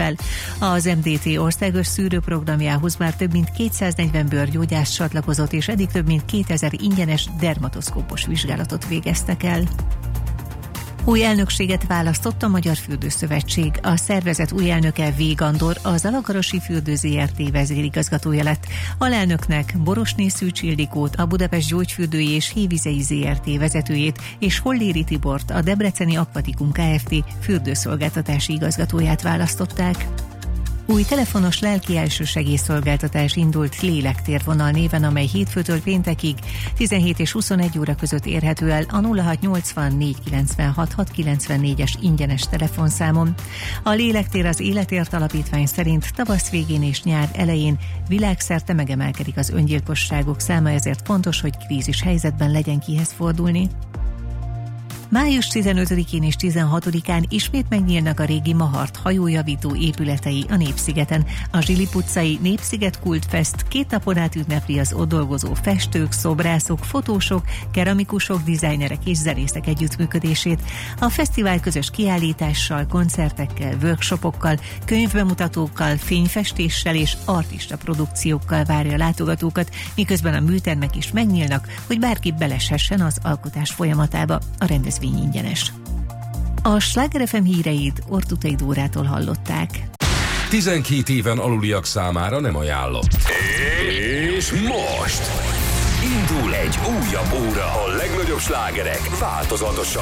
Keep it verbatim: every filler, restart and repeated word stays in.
fel. Az em dé té országos szűrőprogramjához már több mint kétszáznegyven bőrgyógyász csatlakozott, és eddig több mint kétezer ingyenes dermatoszkópos vizsgálatot végeztek el. Új elnökséget választott a Magyar Fürdőszövetség. A szervezet új elnöke V. Gandor, az Alagarosi Fürdő zé er té vezérigazgatója lett. Alelnöknek Borosné Szűcs Ildikót, a Budapest Gyógyfürdői és Hévizei zé er té vezetőjét, és Holléri Tibort, a Debreceni Aquaticum Kft. Fürdőszolgáltatási igazgatóját választották. Új telefonos lelki elsősegélyszolgáltatás indult Lélektérvonal néven, amely hétfőtől péntekig tizenhét és huszonegy óra között érhető el a nulla hat nyolcvan négy kilencvenhat hat kilencvennégyes ingyenes telefonszámon. A Lélektér az Életért Alapítvány szerint tavasz végén és nyár elején világszerte megemelkedik az öngyilkosságok száma, ezért fontos, hogy krízis helyzetben legyen kihez fordulni. május tizenötödikén és tizenhatodikán ismét megnyílnak a régi Mahart hajójavító épületei a Népszigeten. A Zsilip utcai Népsziget Kultfest két napon át ünnepli az ott dolgozó festők, szobrászok, fotósok, keramikusok, dizájnerek és zenészek együttműködését. A fesztivál közös kiállítással, koncertekkel, workshopokkal, könyvbemutatókkal, fényfestéssel és artista produkciókkal várja a látogatókat, miközben a műtermek is megnyílnak, hogy bárki beleshessen az alkotás folyamatába. A rendezvény ingyenes. A Sláger ef em híreit Ortutai Dórától hallották. tizenkét éven aluliak számára nem ajánlott. És most indul egy újabb óra, a legnagyobb slágerek változatosan.